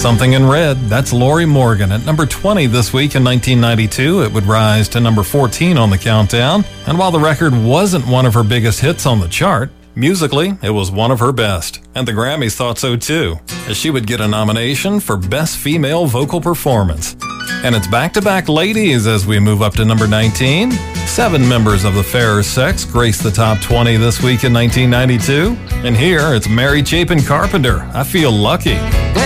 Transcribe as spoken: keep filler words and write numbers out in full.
Something in Red. That's Lori Morgan at number twenty this week in nineteen ninety-two. It would rise to number fourteen on the countdown. And while the record wasn't one of her biggest hits on the chart, musically, it was one of her best. And the Grammys thought so too, as she would get a nomination for Best Female Vocal Performance. And it's back-to-back ladies as we move up to number nineteen. Seven members of the fairer sex graced the top twenty this week in nineteen ninety-two. And here, it's Mary Chapin Carpenter, I Feel Lucky.